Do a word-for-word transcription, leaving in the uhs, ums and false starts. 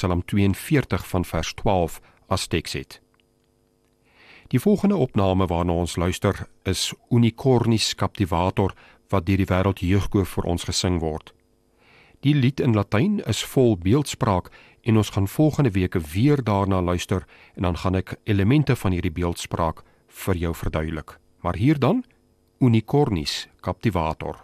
Psalm tweeënveertig van vers twaalf as teks het. Die volgende opname waarna ons luister is Unicornis Captivator, wat deur die Wêreld Jeugkoor vir ons gesing word. Die lied in Latyn is vol beeldspraak en ons gaan volgende week weer daarna luister en dan gaan ek elemente van hierdie beeldspraak vir jou verduidelik. Maar hier dan, Unicornis Captivator.